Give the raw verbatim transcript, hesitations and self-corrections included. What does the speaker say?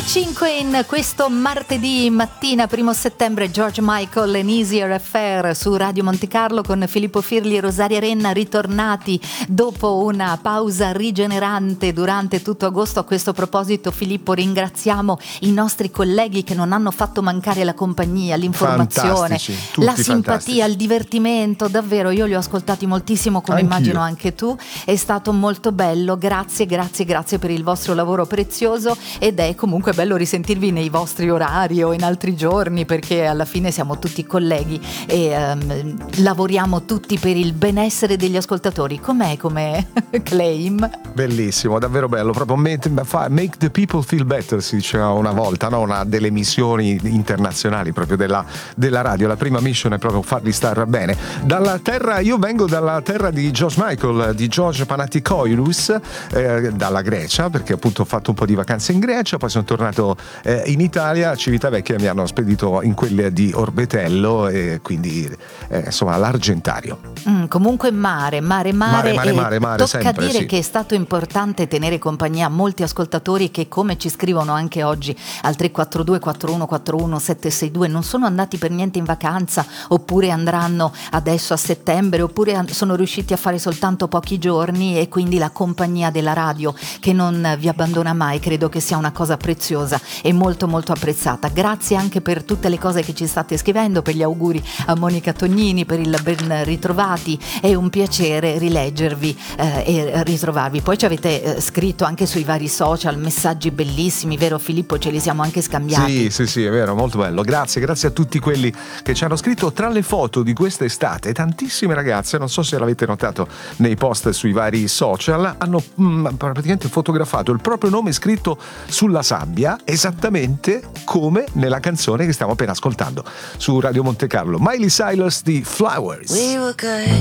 cinque in questo martedì mattina, primo settembre, George Michael, An Easier Affair su Radio Monte Carlo con Filippo Firli e Rosaria Renna, ritornati dopo una pausa rigenerante durante tutto agosto. A questo proposito, Filippo, ringraziamo i nostri colleghi che non hanno fatto mancare la compagnia, l'informazione, la simpatia, fantastici. Il divertimento. Davvero, io li ho ascoltati moltissimo, come Anch'io. Immagino anche tu. È stato molto bello, grazie, grazie, grazie per il vostro lavoro prezioso, ed è comunque bello risentirvi nei vostri orari o in altri giorni, perché alla fine siamo tutti colleghi e um, lavoriamo tutti per il benessere degli ascoltatori. Com'è come claim? Bellissimo, davvero bello, proprio make, make the people feel better, si diceva una volta, no? Una delle missioni internazionali proprio della, della radio. La prima mission è proprio farli star bene. Dalla terra, io vengo dalla terra di George Michael, di George Panathinaikoulis, eh, dalla Grecia, perché appunto ho fatto un po' di vacanze in Grecia, poi sono tornato eh, in Italia. A Civitavecchia mi hanno spedito in quelle di Orbetello e quindi eh, insomma l'Argentario. Mm, comunque mare, mare, mare, mare, mare, mare, mare tocca sempre, dire sì. che è stato importante tenere compagnia a molti ascoltatori che, come ci scrivono anche oggi al tre quattro due quattro uno quattro uno sette sei due, non sono andati per niente in vacanza, oppure andranno adesso a settembre, oppure sono riusciti a fare soltanto pochi giorni, e quindi la compagnia della radio che non vi abbandona mai credo che sia una cosa preziosa e molto molto apprezzata. Grazie anche per tutte le cose che ci state scrivendo, per gli auguri a Monica Tognini, per il ben ritrovati. È un piacere rileggervi eh, e ritrovarvi. Poi ci avete eh, scritto anche sui vari social messaggi bellissimi, vero Filippo? Ce li siamo anche scambiati. Sì, sì, sì, è vero, molto bello. Grazie, grazie a tutti quelli che ci hanno scritto. Tra le foto di quest'estate, tantissime ragazze, non so se l'avete notato nei post sui vari social, hanno mh, praticamente fotografato il proprio nome scritto sulla sabbia, esattamente come nella canzone che stiamo appena ascoltando su Radio Monte Carlo. Miley Cyrus di Flowers. We were good,